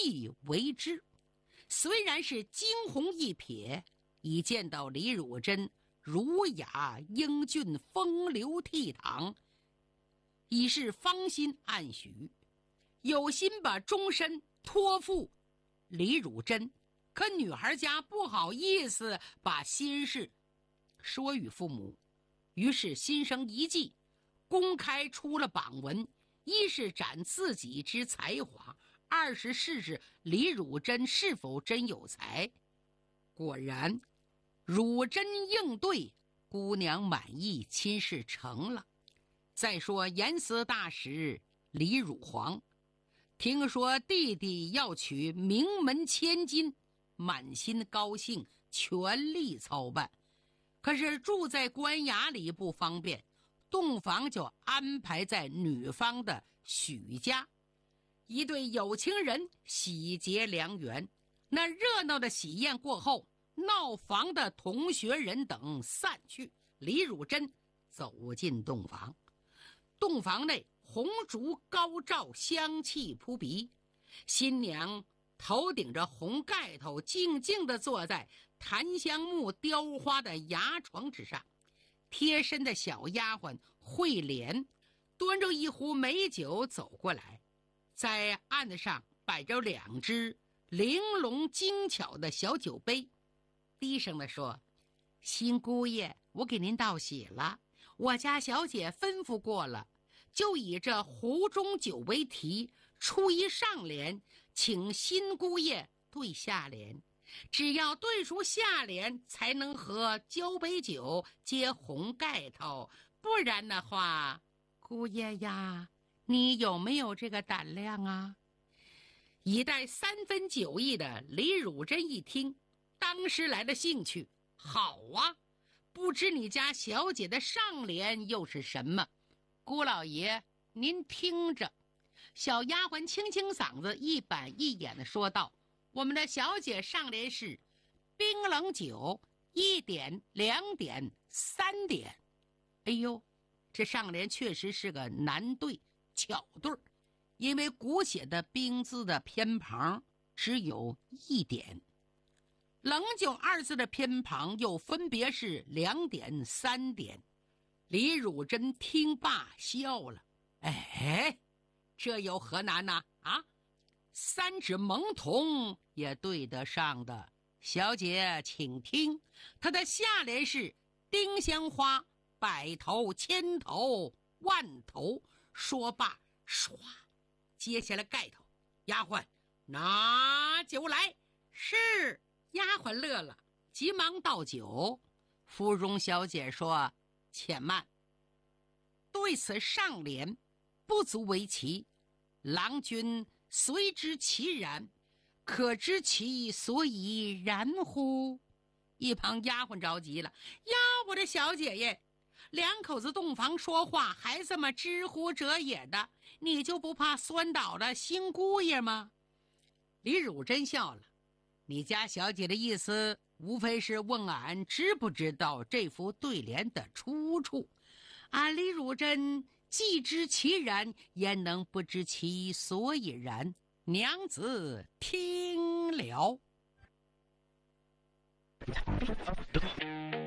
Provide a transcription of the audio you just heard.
意为之。虽然是惊鸿一瞥，已见到李汝珍儒雅英俊，风流倜傥，已是芳心暗许，有心把终身托付李汝珍，可女孩家不好意思把心事说与父母，于是心生一计，公开出了榜文，一是展自己之才华，二是试试李汝珍是否真有才。果然汝珍应对，姑娘满意，亲事成了。再说严司大使李汝煌，听说弟弟要娶名门千金，满心高兴，全力操办。可是住在官衙里不方便，洞房就安排在女方的许家，一对有情人喜结良缘。那热闹的喜宴过后，闹房的同学人等散去，李汝珍走进洞房。洞房内红烛高照，香气扑鼻，新娘头顶着红盖头，静静地坐在檀香木雕花的牙床之上。贴身的小丫鬟慧莲端着一壶美酒走过来，在案子上摆着2只玲珑精巧的小酒杯，低声地说：新姑爷，我给您道喜了，我家小姐吩咐过了，就以这壶中酒为题，出一上联，请新姑爷对下联，只要对出下联，才能和交杯酒接红盖头，不然的话，姑爷呀，你有没有这个胆量啊？已带3分酒意的李汝珍一听，当时来了兴趣。好啊，不知你家小姐的上联又是什么？姑老爷您听着。小丫鬟清清嗓子，一板一眼地说道：我们的小姐上联是冰冷酒1点2点3点。哎呦，这上联确实是个难对巧对，因为古写的冰字的偏旁只有1点，冷酒2字的偏旁又分别是2点3点。李汝珍听罢笑了，哎，这有何难呢？啊，3指萌童也对得上的。小姐请听，它的下联是丁香花100头1000头万头。说罢唰接下了盖头，丫鬟拿酒来。是。丫鬟乐了，急忙倒酒。芙蓉小姐说：且慢，对此上联不足为奇，郎君虽知其然，可知其所以然乎？一旁丫鬟着急了：呀，我的小姐姐，2口子洞房说话还这么知乎者也的，你就不怕酸倒了新姑爷吗？李汝珍笑了：你家小姐的意思无非是问俺知不知道这副对联的出处。俺李汝珍既知其然，焉能不知其所以然？娘子听了。